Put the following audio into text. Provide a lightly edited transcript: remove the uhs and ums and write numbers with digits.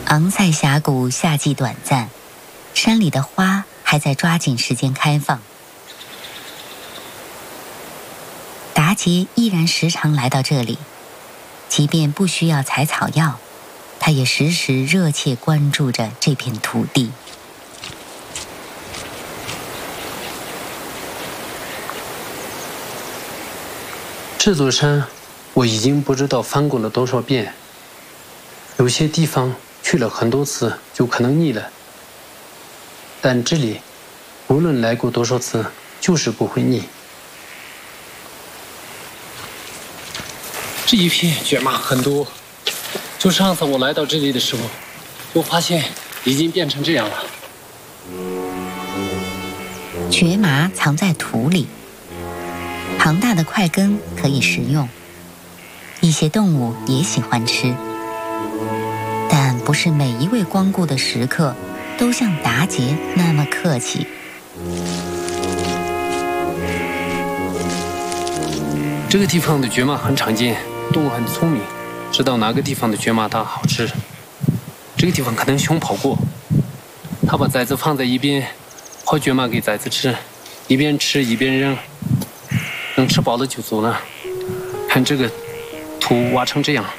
昂塞峡谷夏季短暂，山里的花还在抓紧时间开放。达杰依然时常来到这里，即便不需要采草药，他也时时热切关注着这片土地。 这座山我已经不知道翻过了多少遍，有些地方去了很多次就可能腻了，但这里无论来过多少次就是不会腻。这一片蕨麻很多，就上次我来到这里的时候，就发现已经变成这样了。 蕨麻藏在土里，庞大的块根可以食用，一些动物也喜欢吃，但不是每一位光顾的食客都像达杰那么客气。 这个地方的蕨麻很常见，动物很聪明，知道哪个地方的蕨麻大好吃。这个地方可能熊跑过，他把崽子放在一边，抛蕨麻给崽子吃，一边吃一边扔，等吃饱了就走了。看这个土挖成这样，